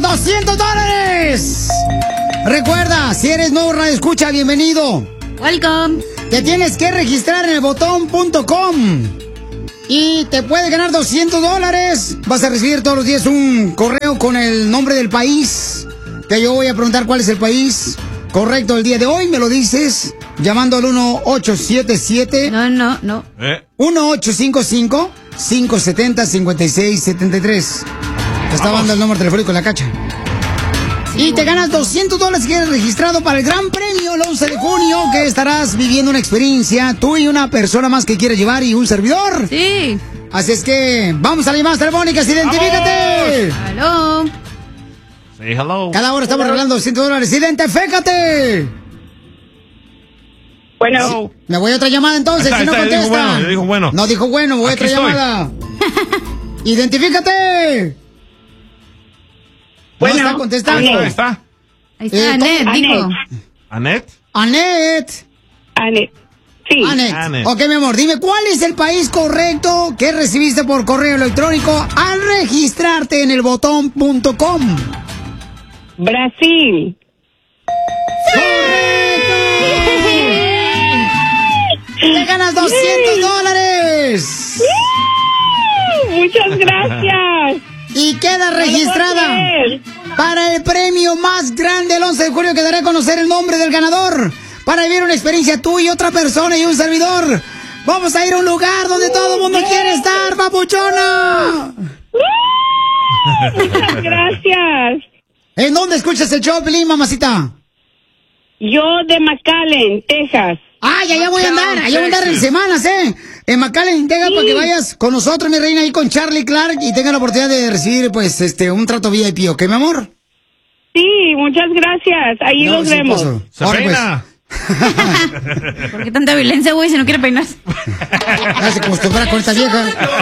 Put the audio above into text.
$200. Recuerda, si eres nuevo radio escucha, bienvenido. Welcome. Te tienes que registrar en elbotón.com y te puedes ganar $200. Vas a recibir todos los días un correo con el nombre del país. Yo voy a preguntar cuál es el país correcto el día de hoy. Me lo dices llamando al 1877. No. 1855-570-5673. Te está dando el número telefónico en la cacha. Y te ganas $200 si eres registrado para el gran premio el 11 de junio, que estarás viviendo una experiencia, tú y una persona más que quieres llevar y un servidor. Sí. Así es que vamos a las llamadas telefónicas, identifícate. Hello. Say hello. Cada hora estamos regalando $200. Identifícate. Bueno. Me voy a otra llamada entonces, si no contesta. Dijo bueno. No dijo bueno, me voy a otra llamada. Identifícate. Bueno, está contestando. Ahí está. Ahí está Anet, dijo. ¿Anet? Anet. Sí. Anet. Ok, mi amor, dime, ¿cuál es el país correcto que recibiste por correo electrónico al registrarte en elbotón.com? Brasil. ¡Correcto! ¡Te ganas $200! Muchas gracias. Y queda registrada para el premio más grande el 11 de julio, que daré a conocer el nombre del ganador para vivir una experiencia tú y otra persona y un servidor. Vamos a ir a un lugar donde todo el mundo quiere estar, papuchona. Muchas gracias. ¿En dónde escuchas el show, Pelín, mamacita? Yo de McAllen, Texas. Ay, allá voy a andar en semanas, en McAllen, Texas, para que vayas con nosotros, mi reina, ahí con Charlie Clark y tengas la oportunidad de recibir, pues, un trato VIP, ¿ok, mi amor? Sí, muchas gracias. Ahí nos vemos. Ahora, pues. ¿Por qué tanta violencia, güey, si no quiere peinarse? Ya se acostumbra con esta vieja.